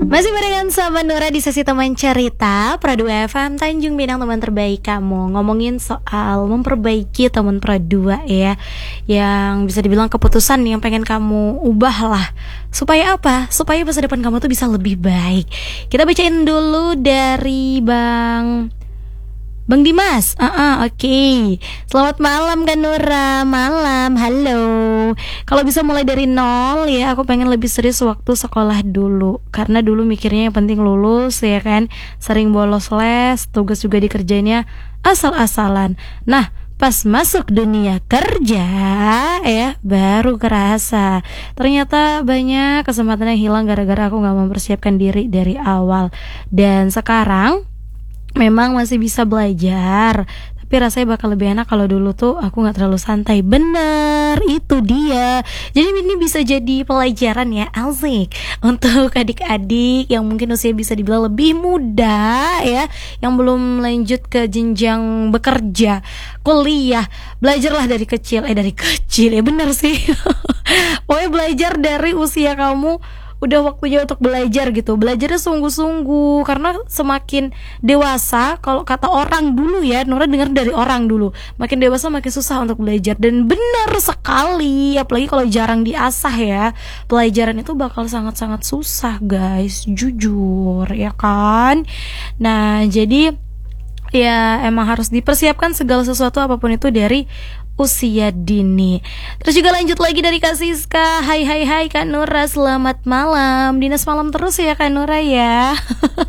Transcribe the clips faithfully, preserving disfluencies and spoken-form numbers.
Masih barengan sama Nura di sesi teman cerita Pradu F M Tanjung Pinang, teman terbaik kamu. Ngomongin soal memperbaiki teman Pradu ya, yang bisa dibilang keputusan yang pengen kamu ubah lah. Supaya apa? Supaya masa depan kamu tuh bisa lebih baik. Kita bacain dulu dari Bang Bang Dimas, uh -uh, oke okay. Selamat malam Kak Nura. Malam, halo. Kalau bisa mulai dari nol ya, aku pengen lebih serius waktu sekolah dulu. Karena dulu mikirnya yang penting lulus ya kan. Sering bolos les, tugas juga dikerjainnya asal-asalan. Nah, pas masuk dunia kerja ya, baru kerasa ternyata banyak kesempatan yang hilang gara-gara aku gak mempersiapkan diri dari awal. Dan sekarang memang masih bisa belajar, tapi rasanya bakal lebih enak kalau dulu tuh aku gak terlalu santai. Bener, itu dia. Jadi ini bisa jadi pelajaran ya, asik, untuk adik-adik yang mungkin usia bisa dibilang lebih muda ya, yang belum lanjut ke jenjang bekerja, kuliah. Belajarlah dari kecil, eh dari kecil ya bener sih. Pokoknya belajar dari usia kamu udah waktunya untuk belajar gitu. Belajarnya sungguh-sungguh, karena semakin dewasa, kalau kata orang dulu ya, Nora dengar dari orang dulu, makin dewasa makin susah untuk belajar. Dan benar sekali, apalagi kalau jarang diasah ya, pelajaran itu bakal sangat-sangat susah guys, jujur ya kan. Nah jadi ya emang harus dipersiapkan segala sesuatu apapun itu dari usia dini. Terus juga lanjut lagi dari Kak Siska. Hai hai hai Kak Nura, selamat malam. Dinas malam terus ya Kak Nura ya.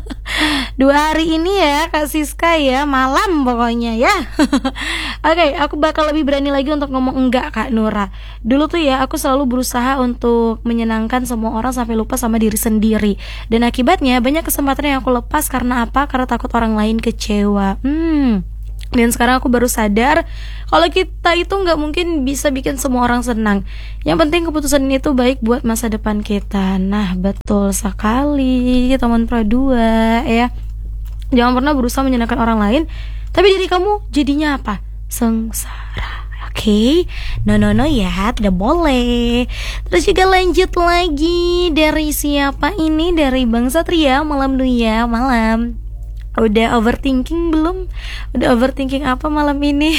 Dua hari ini ya Kak Siska ya, malam pokoknya ya. Oke, okay, aku bakal lebih berani lagi untuk ngomong enggak Kak Nura. Dulu tuh ya aku selalu berusaha untuk menyenangkan semua orang sampai lupa sama diri sendiri. Dan akibatnya banyak kesempatan yang aku lepas karena apa? Karena takut orang lain kecewa. Hmm Dan sekarang aku baru sadar kalau kita itu gak mungkin bisa bikin semua orang senang. Yang penting keputusan ini tuh baik buat masa depan kita. Nah betul sekali teman Pradua ya. Jangan pernah berusaha menyenangkan orang lain, tapi diri kamu jadinya apa? Sengsara. Oke, okay? no no no ya, tidak boleh. Terus juga lanjut lagi dari siapa ini? Dari Bang Satria. Malam dulu ya, malam. Udah overthinking belum? Udah overthinking apa malam ini?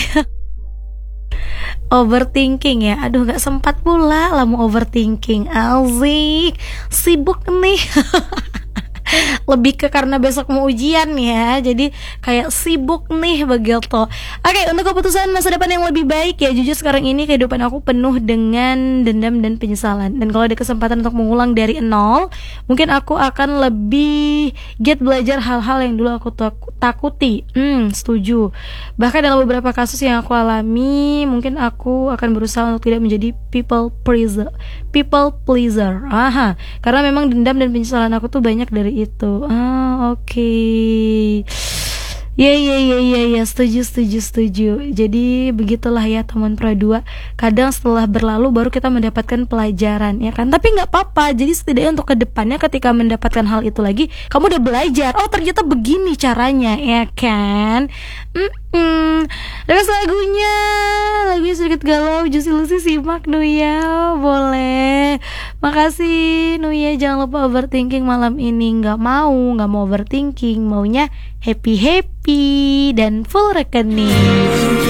Overthinking ya, aduh gak sempat pula lah mau overthinking. Alzik, sibuk nih. Lebih ke karena besok mau ujian ya, jadi kayak sibuk nih begitu. Oke, untuk keputusan masa depan yang lebih baik ya, jujur sekarang ini kehidupan aku penuh dengan dendam dan penyesalan. Dan kalau ada kesempatan untuk mengulang dari nol, mungkin aku akan lebih giat belajar hal-hal yang dulu aku tak- takuti. Hmm, setuju. Bahkan dalam beberapa kasus yang aku alami, mungkin aku akan berusaha untuk tidak menjadi people pleaser. People pleaser. Aha, karena memang dendam dan penyesalan aku tuh banyak dari itu. Ah, oke. Okay. Ya ya ya ya ya, setuju setuju setuju. Jadi begitulah ya teman Pradua. Kadang setelah berlalu baru kita mendapatkan pelajaran ya kan. Tapi nggak apa-apa. Jadi setidaknya untuk kedepannya ketika mendapatkan hal itu lagi, kamu udah belajar. Oh ternyata begini caranya ya kan. Hmm. Terus lagunya, lagunya sedikit galau. Juicy Lucy simak Nuya, boleh. Makasih Nuya, jangan lupa overthinking malam ini. Nggak mau, nggak mau overthinking, maunya happy happy dan full rekening.